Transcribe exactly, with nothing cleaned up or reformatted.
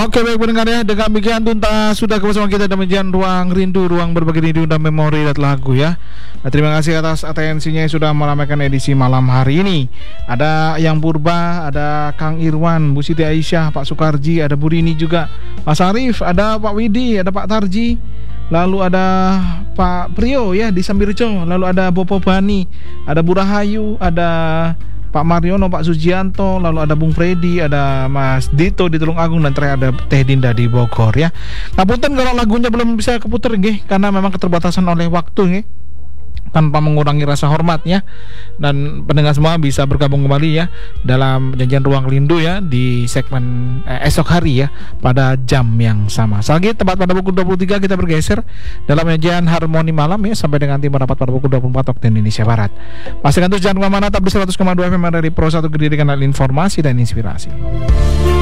Oke, baik pendengar ya, dengan demikian tuntas sudah bersama kita demikian ruang rindu, ruang berbagi rindu dan memori dan lagu ya. Nah, terima kasih atas atensinya yang sudah meramaikan edisi malam hari ini. Ada yang Purba, ada Kang Irwan, Bu Siti Aisyah, Pak Sukarji, ada Bu Rini juga, Mas Arif, ada Pak Widi, ada Pak Tarji, lalu ada Pak Prio ya di Sambirjo, lalu ada Bopo Bani, ada Bu Rahayu, ada Pak Mariono, Pak Sujianto, lalu ada Bung Freddy, ada Mas Dito di Tulung Agung, dan terakhir ada Teh Dinda di Bogor ya. Ngapunten kalau lagunya belum bisa keputer nggih, karena memang keterbatasan oleh waktu nggih, tanpa mengurangi rasa hormatnya. Dan pendengar semua bisa bergabung kembali ya dalam janjian ruang rindu ya di segmen eh, esok hari ya pada jam yang sama. Lagi tepat pada pukul dua puluh tiga kita bergeser dalam janjian harmoni malam ya sampai dengan tim rapat pada pukul dua puluh empat waktu Indonesia Barat. Pastikan terus jangan kemana-mana, tetap di seratus koma dua F M dari Pro satu Kediri, kanal informasi dan inspirasi.